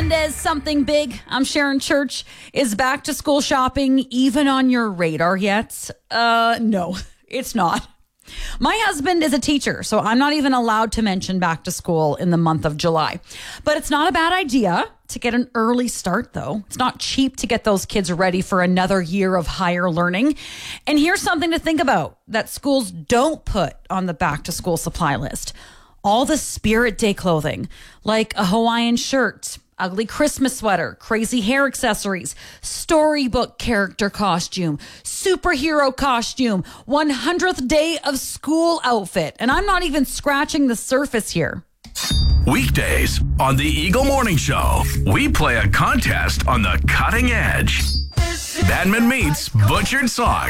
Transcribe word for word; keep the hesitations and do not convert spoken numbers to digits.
And as something big, I'm Sharon Church, is back to school shopping even on your radar yet? Uh, no, it's not. My husband is a teacher, so I'm not even allowed to mention back to school in the month of July. But it's not a bad idea to get an early start, though. It's not cheap to get those kids ready for another year of higher learning. And here's something to think about that schools don't put on the back to school supply list. All the Spirit Day clothing, like a Hawaiian shirt, ugly Christmas sweater, crazy hair accessories, storybook character costume, superhero costume, one hundredth day of school outfit. And I'm not even scratching the surface here. Weekdays on the Eagle Morning Show, we play a contest on the cutting edge. Badman meets Butchered Song.